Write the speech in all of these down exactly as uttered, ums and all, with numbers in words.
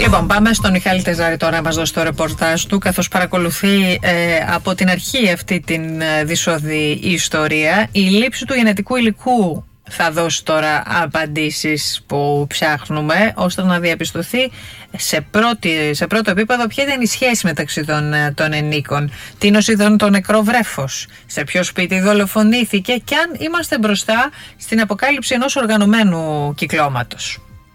Λοιπόν, πάμε στον Μιχάλη Τεζάρη τώρα να μας δώσει το ρεπορτάζ του, καθώς παρακολουθεί ε, από την αρχή αυτή την ε, δυσόδη ιστορία. Η λήψη του γενετικού υλικού θα δώσει τώρα απαντήσεις που ψάχνουμε, ώστε να διαπιστωθεί σε, πρώτη, σε πρώτο επίπεδο ποια ήταν η σχέση μεταξύ των, των ενίκων, τι νοσίδων το νεκρό βρέφος, σε ποιο σπίτι δολοφονήθηκε και αν είμαστε μπροστά στην αποκάλυψη ενός οργανωμένου κυκλώματος.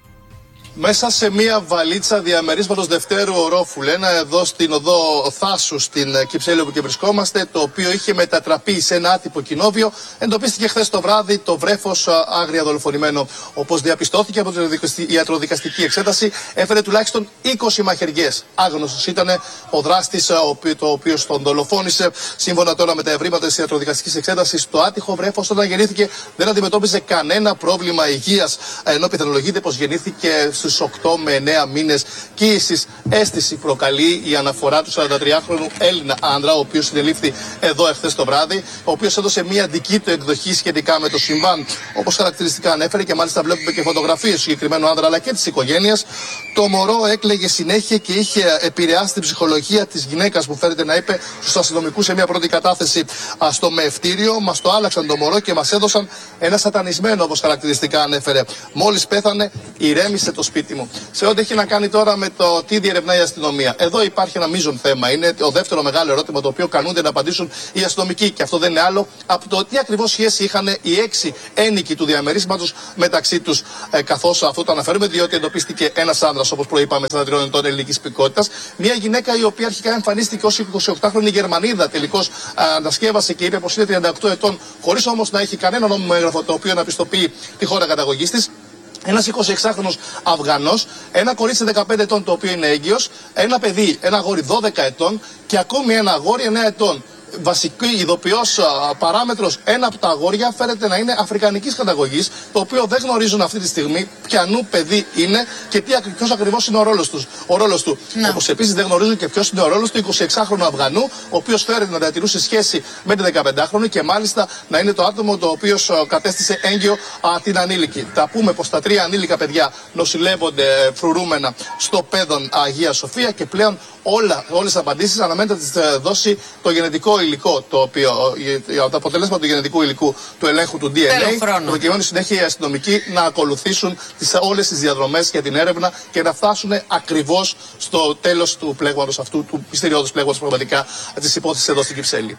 Μέσα σε μια βαλίτσα διαμερίσματος δευτέρου ορόφου, λένε, εδώ στην οδό Θάσου, στην Κυψέλη όπου και βρισκόμαστε, το οποίο είχε μετατραπεί σε ένα άτυπο κοινόβιο, εντοπίστηκε χθες το βράδυ το βρέφος άγρια δολοφονημένο. Όπως διαπιστώθηκε από την ιατροδικαστική εξέταση, έφερε τουλάχιστον είκοσι μαχαιριές. Άγνωστος ήταν ο δράστης, ο οποίος τον δολοφόνησε. Σύμφωνα τώρα με τα ευρήματα της ιατροδικαστικής εξέτασης, το άτυχο βρέφος όταν γεννήθηκε δεν αντιμετώπιζε κανένα πρόβλημα υγείας, ενώ πιθανολογείται πως γεννήθηκε στους οκτώ με εννέα μήνες κύησης. Αίσθηση προκαλεί η αναφορά του σαραντατριάχρονου Έλληνα άντρα, ο οποίος συνελήφθη εδώ εχθές το βράδυ, ο οποίος έδωσε μια δική του εκδοχή σχετικά με το συμβάν. Όπως χαρακτηριστικά ανέφερε, και μάλιστα βλέπουμε και φωτογραφίες του συγκεκριμένου άντρα αλλά και της οικογένειας, το μωρό έκλαιγε συνέχεια και είχε επηρεάσει την ψυχολογία της γυναίκας, που φέρεται να είπε στους αστυνομικούς σε μια πρώτη κατάθεση στο μεευτήριο. Μας το άλλαξαν το μωρό και μας έδωσαν ένα σατανισμένο, όπως χαρακτηριστικά ανέφερε. Μόλις πέθανε, ηρέμησε το σπίτι μου. Σε ό,τι έχει να κάνει τώρα με το τι διερευνάει η αστυνομία, εδώ υπάρχει ένα μείζον θέμα. Είναι το δεύτερο μεγάλο ερώτημα το οποίο καλούνται να απαντήσουν οι αστυνομικοί. Και αυτό δεν είναι άλλο από το τι ακριβώς σχέση είχαν οι έξι ένοικοι του διαμερίσματος μεταξύ τους. Ε, καθώς αυτό το αναφέρουμε, διότι εντοπίστηκε ένας άνδρας, όπως προείπαμε, σαράντα τριών ετών ελληνικής υπηκότητας. Μια γυναίκα η οποία αρχικά εμφανίστηκε ως εικοσιοκτάχρονη Γερμανίδα, τελικώς ανασκεύασε και είπε πως είναι τριάντα οκτώ ετών, χωρίς όμως να έχει κανένα νόμιμο έγγραφο το οποίο να πιστοποιεί τη χώρα καταγωγής της. Ένας εικοσιεξάχρονος Αφγανός, ένα κορίτσι δεκαπέντε ετών το οποίο είναι έγκυος, ένα παιδί, ένα αγόρι δώδεκα ετών και ακόμη ένα αγόρι εννέα ετών. Βασική ειδοποιός παράμετρος, ένα από τα αγόρια φέρεται να είναι αφρικανικής καταγωγής, το οποίο δεν γνωρίζουν αυτή τη στιγμή ποιανού παιδί είναι και ποιος ακριβώς είναι ο ρόλος, τους, ο ρόλος του. No. Όπως επίσης δεν γνωρίζουν και ποιος είναι ο ρόλος του εικοσιεξάχρονου Αφγανού, ο οποίος φέρεται να διατηρούσε σχέση με τη δεκαπεντάχρονη και μάλιστα να είναι το άτομο το οποίο κατέστησε έγκυο α, την ανήλικη. Θα πούμε πως τα τρία ανήλικα παιδιά νοσηλεύονται φρουρούμενα στο Παιδόν Αγία Σοφία και πλέον όλα, όλες τις απαντήσεις αναμένεται να τις δώσει το γενετικό υλικό, το οποίο, τα αποτελέσματα του γενετικού υλικού του ελέγχου του ντι εν έι, προκειμένου συνέχεια οι αστυνομικοί να ακολουθήσουν τις, όλες τις διαδρομές για την έρευνα και να φτάσουν ακριβώς στο τέλος του πλέγματος αυτού, του μυστηριώδους πλέγματος πραγματικά της υπόθεσης εδώ στην Κυψέλη.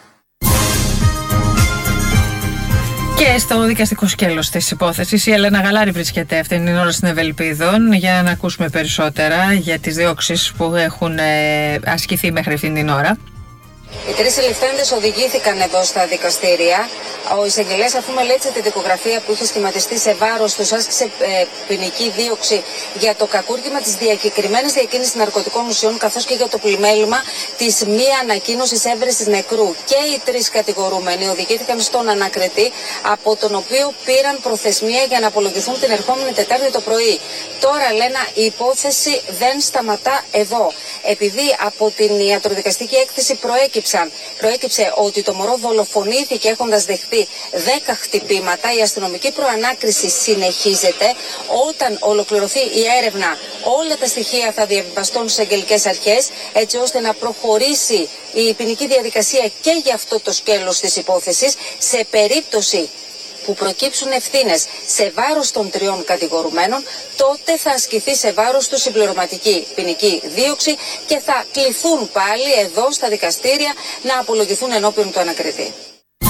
Και στο δικαστικό σκέλος της υπόθεσης η Έλενα Γαλάρη βρίσκεται αυτήν την ώρα στην Ευελπίδων για να ακούσουμε περισσότερα για τις διώξεις που έχουν ε, ασκηθεί μέχρι αυτήν την ώρα. Οι τρεις συλληφθέντες οδηγήθηκαν εδώ στα δικαστήρια. Ο εισαγγελέας, αφού μελέτησε τη δικογραφία που είχε σχηματιστεί σε βάρος τους, άσκησε ε, ποινική δίωξη για το κακούργημα της διακεκριμένης διακίνησης ναρκωτικών ουσιών, καθώς και για το πλημέλημα της μη ανακοίνωσης έβρεσης νεκρού. Και οι τρεις κατηγορούμενοι οδηγήθηκαν στον ανακριτή, από τον οποίο πήραν προθεσμία για να απολογηθούν την ερχόμενη Τετάρτη το πρωί. Τώρα, λένε, η υπόθεση δεν σταματά εδώ. Επειδή από την ιατροδικαστική έκθεση προέκυψαν, προέκυψε ότι το μωρό δολοφονήθηκε έχοντας δεχτεί δέκα χτυπήματα, η αστυνομική προανάκριση συνεχίζεται. Όταν ολοκληρωθεί η έρευνα, όλα τα στοιχεία θα διαβιβαστούν στις αγγελικές αρχές, έτσι ώστε να προχωρήσει η ποινική διαδικασία και για αυτό το σκέλος της υπόθεσης. Σε περίπτωση που προκύψουν ευθύνες σε βάρος των τριών κατηγορουμένων, τότε θα ασκηθεί σε βάρος του συμπληρωματική ποινική δίωξη και θα κληθούν πάλι εδώ στα δικαστήρια να απολογηθούν ενώπιον του ανακριτή.